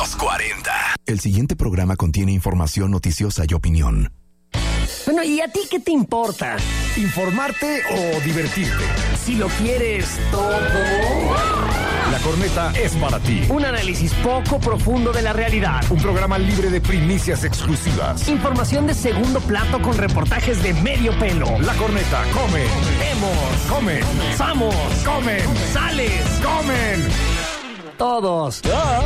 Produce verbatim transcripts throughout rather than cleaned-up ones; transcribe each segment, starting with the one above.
Los cuarenta. El siguiente programa contiene información noticiosa y opinión. Bueno, ¿y a ti qué te importa? ¿Informarte o divertirte? Si lo quieres todo. La Corneta es para ti. Un análisis poco profundo de la realidad. Un programa libre de primicias exclusivas. Información de segundo plato con reportajes de medio pelo. La Corneta come. Vemos. Comen. Vamos. Comen. Sales. Comen. Todos. ¿Ya?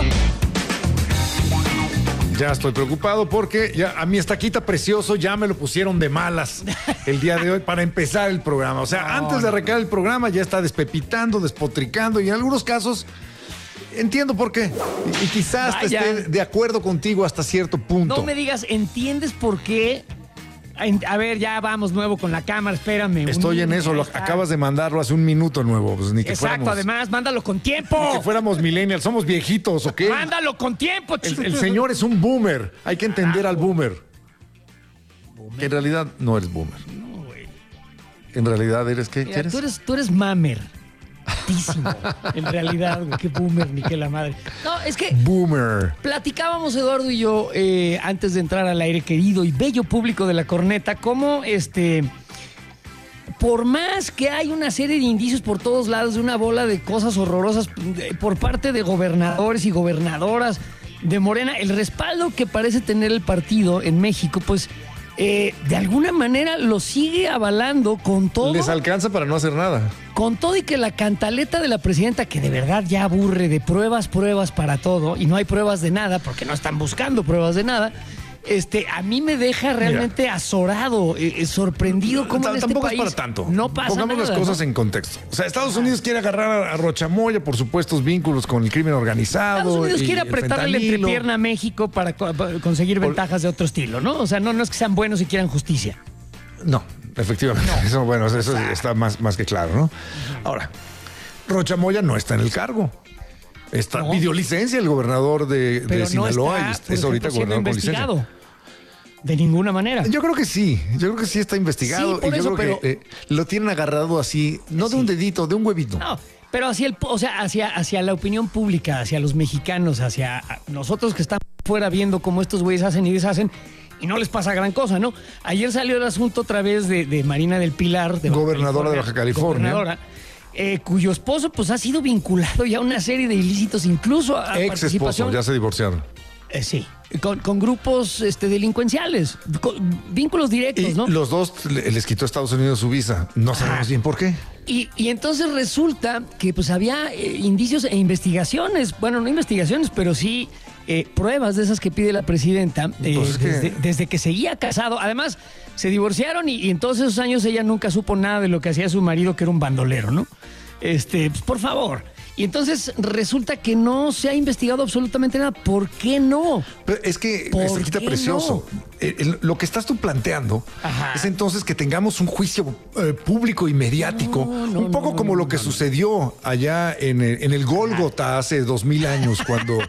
Ya estoy preocupado porque ya a mi estaquita precioso ya me lo pusieron de malas el día de hoy para empezar el programa. O sea, no, antes de arrancar el programa ya está despepitando, despotricando y en algunos casos entiendo por qué. Y, y quizás Vaya. esté de acuerdo contigo hasta cierto punto. No me digas, ¿entiendes por qué? A ver, ya vamos nuevo con la cámara, espérame. Estoy en eso, lo, acabas de mandarlo hace un minuto nuevo. Pues ni que Exacto, fuéramos, además, mándalo con tiempo. Ni que fuéramos millennials, somos viejitos, ¿ok? Mándalo con tiempo, el, el señor es un boomer, hay que entender ah, al boomer. ¿Boomer? En realidad no eres boomer. No, güey. En realidad eres, ¿qué? Mira, ¿Qué eres? Tú eres, tú eres mamer. Altísimo. En realidad, güey, qué boomer, ni qué la madre. No, es que... Boomer. Platicábamos, Eduardo y yo, eh, antes de entrar al aire, querido y bello público de La Corneta, cómo, este... por más que hay una serie de indicios por todos lados de una bola de cosas horrorosas por parte de gobernadores y gobernadoras de Morena, el respaldo que parece tener el partido en México, pues... Eh, de alguna manera lo sigue avalando con todo. Les alcanza para no hacer nada. Con todo y que la cantaleta de la presidenta, que de verdad ya aburre de pruebas, pruebas para todo, y no hay pruebas de nada, porque no están buscando pruebas de nada, este, a mí me deja realmente Mira, azorado, eh, sorprendido como en este tampoco país es para tanto. No pasa Pongamos nada, las cosas ¿no? en contexto. O sea, Estados Unidos quiere agarrar a Rochamoya por supuestos vínculos con el crimen organizado. Estados Unidos y quiere apretarle la entrepierna a México para, co- para conseguir por... ventajas de otro estilo, ¿no? O sea, no, no es que sean buenos y quieran justicia. No, efectivamente. No. Eso, bueno, eso o sea, está más, más que claro, ¿no? Uh-huh. Ahora, Rochamoya no está en el cargo. Está no. pidió licencia el gobernador de, de Sinaloa no está, y es ahorita gobernador con licencia. De ninguna manera. Yo creo que sí, yo creo que sí está investigado sí, y yo eso, creo pero... que eh, lo tienen agarrado así, no sí. de un dedito, de un huevito. No, pero hacia el, o sea, hacia, hacia la opinión pública, hacia los mexicanos, hacia nosotros que estamos fuera viendo cómo estos güeyes hacen y deshacen y no les pasa gran cosa, ¿no? Ayer salió el asunto otra vez de, de Marina del Pilar, de gobernadora de Baja California. Gobernadora, Eh, cuyo esposo pues ha sido vinculado ya a una serie de ilícitos, incluso a ex esposo, ya se divorciaron. Eh, sí, con, con grupos este, delincuenciales, con vínculos directos, y ¿no? Los dos les quitó a Estados Unidos su visa, no sabemos ah. bien por qué. Y, y entonces resulta que pues había eh, indicios e investigaciones, bueno, no investigaciones, pero sí eh, pruebas de esas que pide la presidenta eh, pues desde, que... desde que seguía casado. Además, se divorciaron y, y en todos esos años ella nunca supo nada de lo que hacía su marido, que era un bandolero, ¿no? Este, pues por favor. Y entonces resulta que no se ha investigado absolutamente nada. ¿Por qué no? Pero es que se quita precioso. No? El, el, lo que estás tú planteando Ajá. es entonces que tengamos un juicio eh, público y mediático, no, no, un poco no, no, como no, lo que no, sucedió allá en el, en el Gólgota hace dos mil años cuando...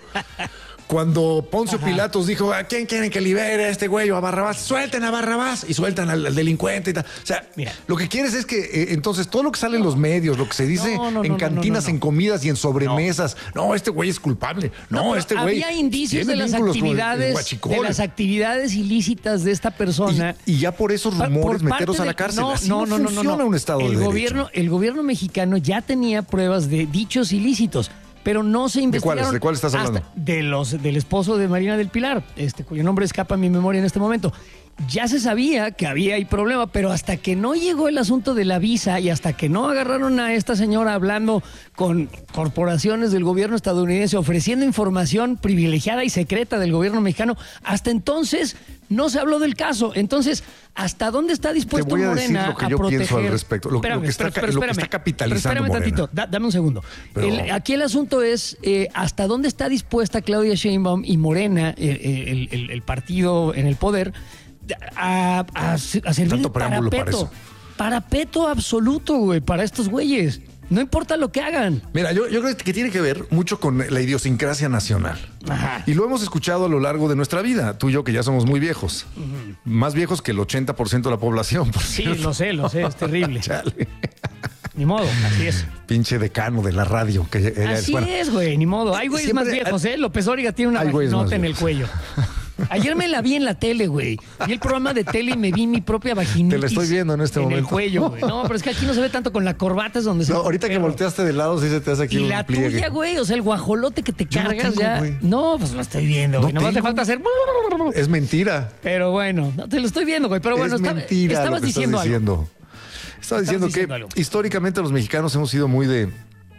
Cuando Poncio Ajá. Pilatos dijo, ¿a quién quieren que libere a este güey o a Barrabás? Suelten a Barrabás y sueltan al, al delincuente y tal. O sea, Mira. lo que quieres es que eh, entonces todo lo que sale en los medios, lo que se dice no, no, en no, cantinas, no, no, no. en comidas y en sobremesas, no, no este güey es culpable. No, no este güey. Había indicios de las actividades, de las actividades ilícitas de esta persona. Y, y ya por esos rumores por meterlos a la cárcel. No, Así no, no, no, funciona no, no. un Estado el de gobierno, derecho. El gobierno mexicano ya tenía pruebas de dichos ilícitos. Pero no se investigaron. ¿De cuáles? ¿De cuáles estás hablando? De los, del esposo de Marina del Pilar, este, cuyo nombre escapa a mi memoria en este momento. Ya se sabía que había ahí problema, pero hasta que no llegó el asunto de la visa y hasta que no agarraron a esta señora hablando con corporaciones del gobierno estadounidense ofreciendo información privilegiada y secreta del gobierno mexicano, hasta entonces no se habló del caso. Entonces, ¿hasta dónde está dispuesto Morena a proteger? Te voy a decir lo que yo pienso al respecto. Lo, espérame, lo, que, está, pero, pero, lo que está capitalizando Morena. Espérame tantito, da, dame un segundo. Pero... El, aquí el asunto es eh, ¿hasta dónde está dispuesta Claudia Sheinbaum y Morena, eh, el, el, el partido en el poder, a, a, a servir de parapeto? Para eso. Parapeto absoluto, güey, para estos güeyes. No importa lo que hagan. Mira, yo, yo creo que tiene que ver mucho con la idiosincrasia nacional. Ajá. Y lo hemos escuchado a lo largo de nuestra vida. Tú y yo, que ya somos muy viejos. Uh-huh. Más viejos que el ochenta por ciento de la población, por Sí, cierto. lo sé, lo sé, es terrible. Chale. Ni modo, así es. Pinche decano de la radio. Que así bueno, es, güey, ni modo. Hay güeyes más viejos, ¿eh? López Dóriga tiene una vaginota en el cuello. Ayer me la vi en la tele, güey. Vi el programa de tele y me vi mi propia vaginita. Te la estoy viendo en este en momento. En el cuello, güey. No, pero es que aquí no se ve tanto con la corbata, es donde se... No, ahorita que volteaste de lado sí se te hace aquí y un la pliegue. tuya, güey, o sea, el guajolote que te Yo cargas no tengo, ya... Güey. No, pues lo estoy viendo, güey. No Nomás te tengo. falta hacer... Es mentira. Pero bueno, no te lo estoy viendo, güey. Pero bueno, es está- mentira estabas lo que diciendo estás algo. diciendo. Estaba diciendo diciendo que algo. históricamente los mexicanos hemos sido muy de...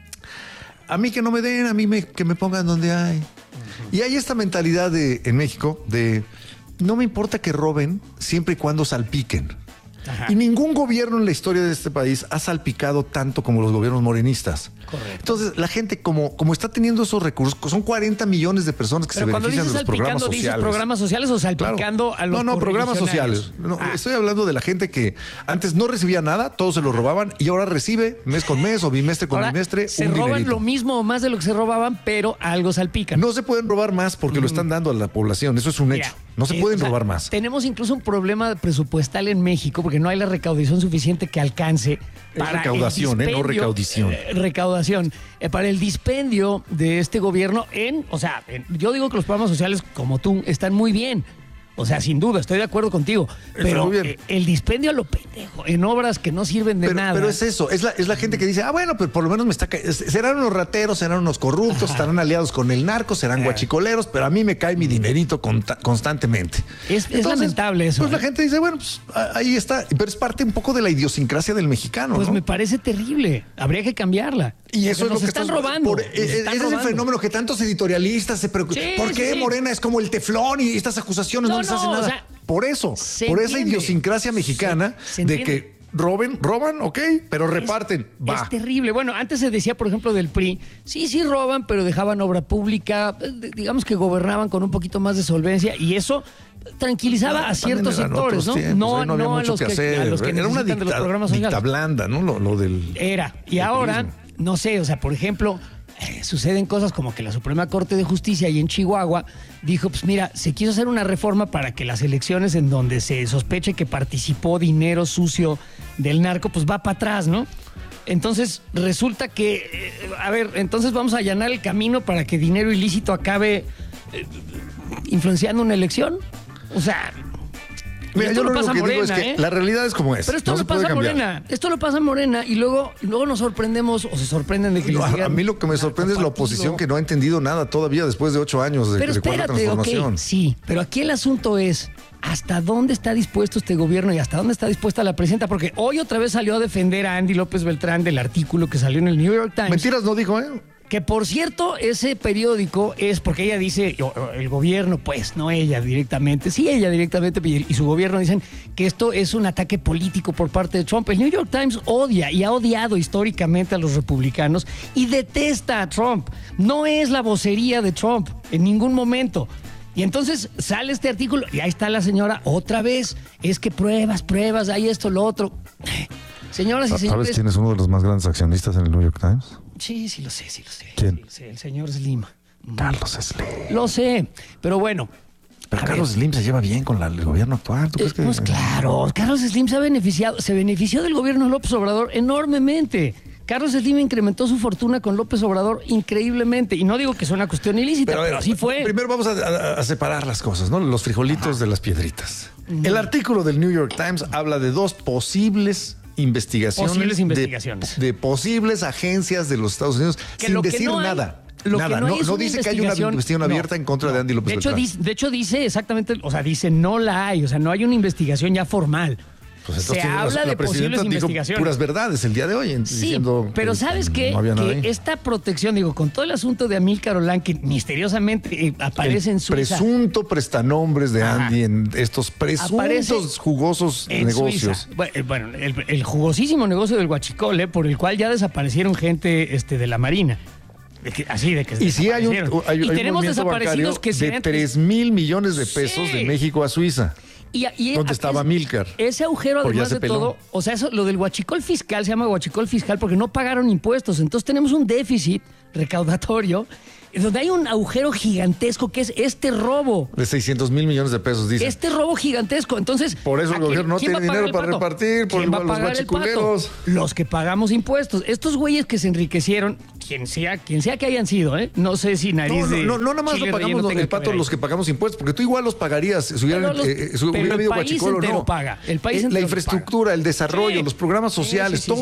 A mí que no me den, a mí me, que me pongan donde hay. Uh-huh. Y hay esta mentalidad de, en México de... No me importa que roben siempre y cuando salpiquen. Ajá. Y ningún gobierno en la historia de este país ha salpicado tanto como los gobiernos morenistas. Correcto. Entonces, la gente, como, como está teniendo esos recursos, son cuarenta millones de personas que Pero se cuando benefician dices de los programas salpicando, ¿dices sociales. programas sociales o salpicando Claro. a los No, no, programas correligionarios? sociales. No, Ah. Estoy hablando de la gente que antes no recibía nada, todos se lo robaban y ahora recibe mes con mes o bimestre con Ahora, bimestre se un roban dinerito. lo mismo o más de lo que se robaban, pero algo salpican. No se pueden robar más porque mm. lo están dando a la población. Eso es un Mira, hecho. No se eh, pueden o sea, robar más. Tenemos incluso un problema presupuestal en México porque no hay la recaudación suficiente que alcance Es para recaudación, el eh, no recaudición. eh, recaudación eh, para el dispendio de este gobierno en, o sea, en- yo digo que los programas sociales como tú están muy bien. O sea, sin duda, estoy de acuerdo contigo. Está Pero muy bien. eh, el dispendio a lo pendejo, en obras que no sirven de Pero, nada. pero es eso, es la, es la gente que dice, ah, bueno, pero por lo menos me está... ca- Serán unos rateros, serán unos corruptos, Ajá. estarán aliados con el narco, serán guachicoleros, pero a mí me cae mi dinerito conta- constantemente. Es- es lamentable eso, Pues ¿eh? la gente dice, bueno, pues a- ahí está. Pero es parte un poco de la idiosincrasia del mexicano, Pues ¿no? me parece terrible. Habría que cambiarla. Y eso Porque es lo nos que están estás- robando. por- nos eh, están ese es el robando. fenómeno que tantos editorialistas se preocupan. Sí, ¿Por sí, qué sí. Morena es como el teflón y estas acusaciones no, No, les hacen no, nada? o sea, por eso, se por esa entiende. idiosincrasia mexicana Se- se de entiende. que roben, roban, ok, pero reparten. Va. Es terrible. Bueno, antes se decía, por ejemplo, del P R I, sí, sí roban, pero dejaban obra pública, eh, digamos que gobernaban con un poquito más de solvencia y eso tranquilizaba a ciertos También eran sectores, ¿no? otros tiempos, no ahí no había no a mucho los que que, hacer. a los que Era una necesitan de los dicta- programas dicta sociales. blanda, ¿no? Lo, lo del... Era. Y ahora, no sé, o sea, por ejemplo, eh, suceden cosas como que la Suprema Corte de Justicia ahí en Chihuahua dijo, pues mira, se quiso hacer una reforma para que las elecciones en donde se sospeche que participó dinero sucio del narco, pues va para atrás, ¿no? Entonces resulta que, eh, a ver, entonces vamos a allanar el camino para que dinero ilícito acabe eh, influenciando una elección. O sea, Mira, esto yo lo lo pasa único que digo Morena, es que ¿eh? la realidad es como es. Pero esto no lo se puede pasa cambiar. Morena, esto lo pasa Morena y luego, luego nos sorprendemos o se sorprenden de que No, les a, digan a mí lo que me sorprende es la narcopartido. oposición que no ha entendido nada todavía después de ocho años de, Pero de cuarta espérate, ok, transformación. sí, pero aquí el asunto es hasta dónde está dispuesto este gobierno y hasta dónde está dispuesta la presidenta, porque hoy otra vez salió a defender a Andy López Beltrán del artículo que salió en el New York Times. Mentiras no dijo, ¿eh? Que por cierto, ese periódico es porque ella dice, o- o el gobierno, pues, no ella directamente, sí ella directamente, y y su gobierno dicen que esto es un ataque político por parte de Trump. El New York Times odia y ha odiado históricamente a los republicanos y detesta a Trump. No es la vocería de Trump en ningún momento. Y entonces sale este artículo y ahí está la señora otra vez. Es que pruebas, pruebas, hay esto, lo otro. Señoras y ¿Sabes señores. quién es uno de los más grandes accionistas en el New York Times? Sí, sí lo sé, sí lo sé. ¿Quién? Sí lo sé, el señor Slim. Carlos Slim. Lo sé, pero bueno. Pero a Carlos ver, Slim se lleva bien con la- el gobierno actual. ¿Tú eh, crees que...? pues claro, Carlos Slim se ha beneficiado, se benefició del gobierno de López Obrador enormemente. Carlos Slim incrementó su fortuna con López Obrador increíblemente. Y no digo que sea una cuestión ilícita, pero, a ver, así fue. Primero vamos a, a- a separar las cosas, ¿no? Los frijolitos de las piedritas. El artículo del New York Times habla de dos posibles investigaciones. Posibles de- investigaciones. De, posibles agencias de los Estados Unidos Que sin lo que decir no hay- nada. Lo nada. que no, no hay es no una dice que hay una investigación- investigación no, abierta en contra no. de Andy López de hecho, Beltrán. dice, de hecho, dice exactamente, o sea, dice no la hay, o sea, no hay una investigación ya formal. Pues Se entonces la- habla la de presidenta posibles dijo investigaciones. puras verdades el día de hoy. en- Sí, diciendo pero que ¿sabes qué? No había nada ahí. Que esta protección, digo, con todo el asunto de Amílcar Olán, que misteriosamente eh, aparece El en Suiza. presunto prestanombres de Ajá. Andy en estos Aparece presuntos jugosos en negocios. Suiza. Bueno, eh, Bueno, el, el jugosísimo negocio del huachicol, eh, por el cual ya desaparecieron gente este, de la Marina. De que- así de que Y sí hay un, desaparecieron. hay, Y hay un tenemos movimiento desaparecidos bancario que se de han- tres mil millones de pesos Sí. de México a Suiza. Y, y ¿Dónde aquí estaba es- Milcar? Ese agujero, Pues ya además se de peló. todo, o sea, eso, lo del huachicol fiscal se llama huachicol fiscal porque no pagaron impuestos. Entonces tenemos un déficit recaudatorio, donde hay un agujero gigantesco que es este robo. De seiscientos mil millones de pesos, dice. Este robo gigantesco. Entonces, por eso el gobierno no tiene dinero para repartir, por ¿quién va a los pagar el pato? guachiculeros. Los que pagamos impuestos. Estos güeyes que se enriquecieron, quien sea, quien sea que hayan sido, ¿eh? No sé si nariz No, no, de no, no nada más lo pagamos los, el pato los que pagamos impuestos, porque tú igual los pagarías si hubiera, los, eh, si hubiera habido guachicolo, no. Paga. El país eh, entero la infraestructura, paga. el desarrollo, sí. los programas sociales, sí, sí, sí, todo